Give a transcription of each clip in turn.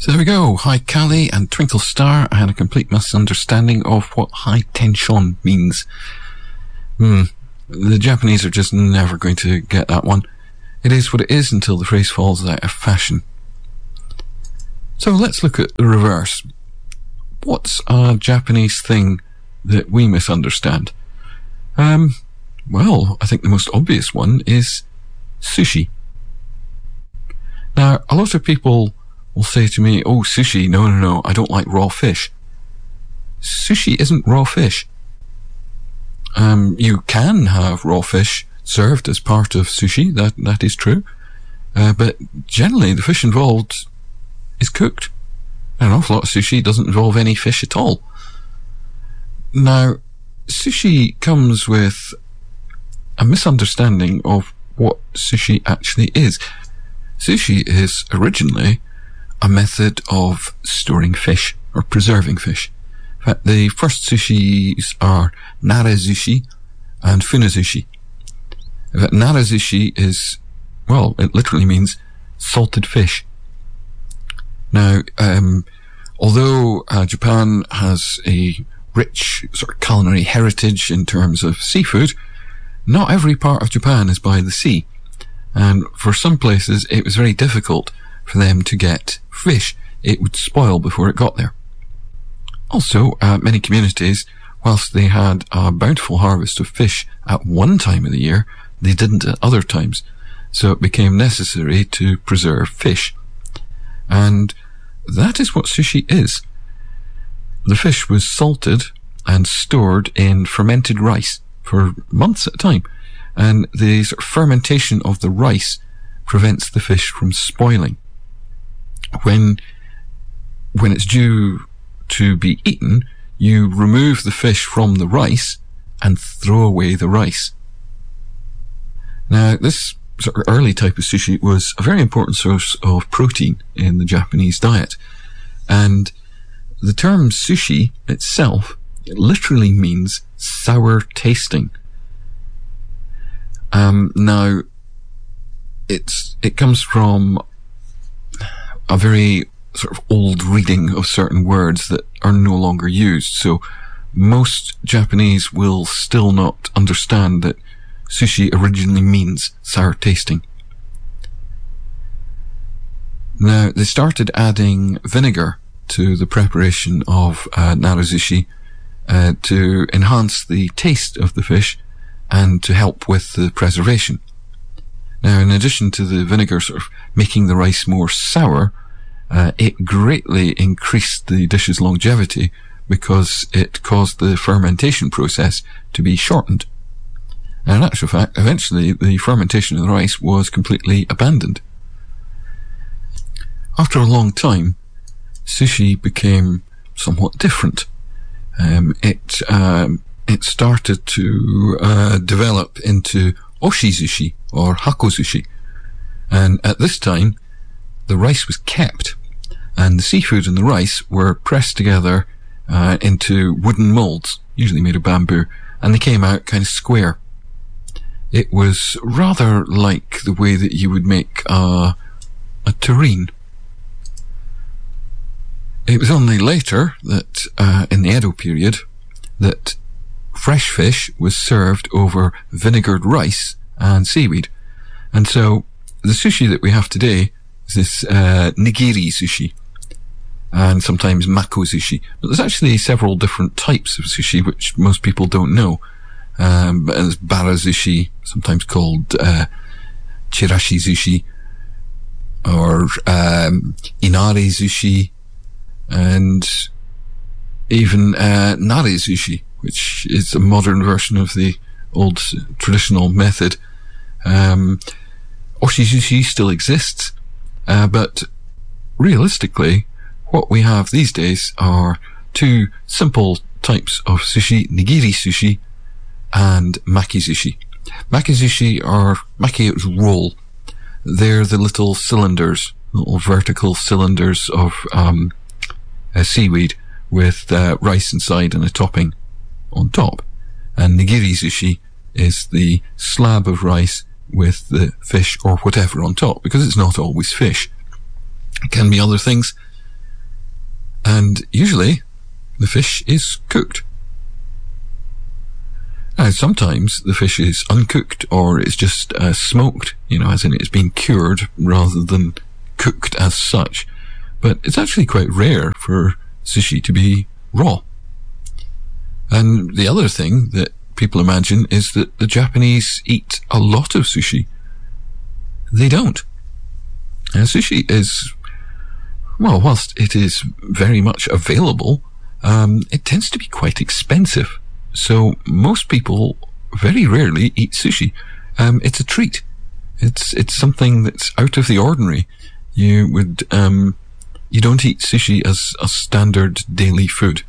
So there we go. Hi Callie and Twinkle Star. I had a complete misunderstanding of what high tension means. The Japanese are just never going to get that one. It is what it is until the phrase falls out of fashion. So let's look at the reverse. What's a Japanese thing that we misunderstand? Well, I think the most obvious one is sushi. Now, a lot of people will say to me, oh, sushi, no, I don't like raw fish. Sushi isn't raw fish. You can have raw fish served as part of sushi, that is true. But generally, the fish involved is cooked. An awful lot of sushi doesn't involve any fish at all. Now, sushi comes with a misunderstanding of what sushi actually is. Sushi is originally a method of storing fish or preserving fish. In fact, the first sushis are narazushi and funazushi. In fact, narazushi is, well, it literally means salted fish. Now, although Japan has a rich sort of culinary heritage in terms of seafood, not every part of Japan is by the sea. And for some places, it was very difficult for them to get fish. It would spoil before it got there. Also, many communities, whilst they had a bountiful harvest of fish at one time of the year, they didn't at other times. So it became necessary to preserve fish. And that is what sushi is. The fish was salted and stored in fermented rice for months at a time. And the sort of fermentation of the rice prevents the fish from spoiling. When it's due to be eaten, you remove the fish from the rice and throw away the rice. Now, this sort of early type of sushi was a very important source of protein in the Japanese diet. And the term sushi itself, it literally means sour tasting. Now, it comes from a very sort of old reading of certain words that are no longer used. So most Japanese will still not understand that sushi originally means sour tasting. Now, they started adding vinegar to the preparation of narazushi to enhance the taste of the fish and to help with the preservation. Now, in addition to the vinegar sort of making the rice more sour, it greatly increased the dish's longevity because it caused the fermentation process to be shortened. And in actual fact, eventually the fermentation of the rice was completely abandoned. After a long time, sushi became somewhat different. It started to develop into oshizushi or hakozushi. And at this time, the rice was kept, and the seafood and the rice were pressed together into wooden molds, usually made of bamboo, and they came out kind of square. It was rather like the way that you would make a terrine. It was only later that, in the Edo period, that fresh fish was served over vinegared rice and seaweed. And so the sushi that we have today is this nigiri sushi, and sometimes mako sushi. But there's actually several different types of sushi which most people don't know. But there's bara sushi, sometimes called chirashi sushi, or inari sushi, and even nare sushi, which is a modern version of the old traditional method. Oshizushi still exists, but realistically, what we have these days are two simple types of sushi: nigiri sushi and makizushi. Makizushi are maki roll. They're the little cylinders, little vertical cylinders of seaweed with rice inside and a topping on top. And nigiri sushi is the slab of rice with the fish or whatever on top, because it's not always fish. It can be other things, And usually the fish is cooked. Now, sometimes the fish is uncooked or it's just smoked, as in it's been cured rather than cooked as such. But it's actually quite rare for sushi to be raw. And the other thing that people imagine is that the Japanese eat a lot of sushi. They don't. Sushi is, whilst it is very much available, it tends to be quite expensive. So most people very rarely eat sushi. It's a treat. It's something that's out of the ordinary. You don't eat sushi as a standard daily food.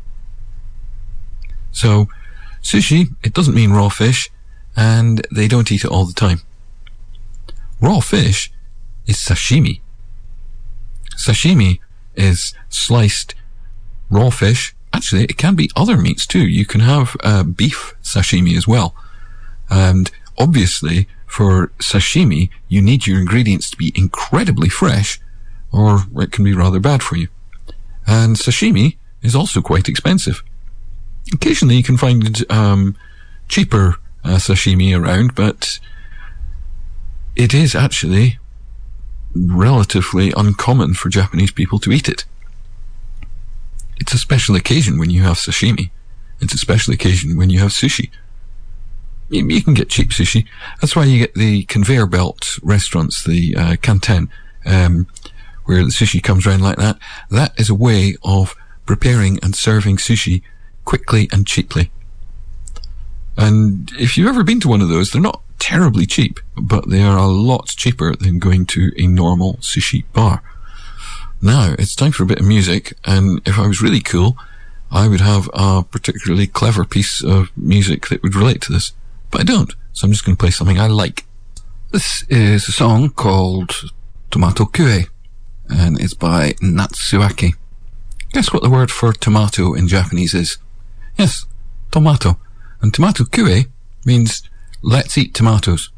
So sushi, it doesn't mean raw fish, and they don't eat it all the time. Raw fish is sashimi. Sashimi is sliced raw fish. Actually, it can be other meats too. You can have beef sashimi as well. And obviously, for sashimi, you need your ingredients to be incredibly fresh, or it can be rather bad for you. And sashimi is also quite expensive. Occasionally you can find cheaper sashimi around, but it is actually relatively uncommon for Japanese people to eat it. It's a special occasion when you have sashimi. It's a special occasion when you have sushi. You can get cheap sushi. That's why you get the conveyor belt restaurants, the kanten, where the sushi comes around like that. That is a way of preparing and serving sushi quickly and cheaply. And if you've ever been to one of those, they're not terribly cheap, but they are a lot cheaper than going to a normal sushi bar. Now, it's time for a bit of music, and if I was really cool, I would have a particularly clever piece of music that would relate to this. But I don't, so I'm just going to play something I like. This is a song called Tomato Kue, and it's by Natsuaki. Guess what the word for tomato in Japanese is? Yes, tomato. And tomato kue means let's eat tomatoes.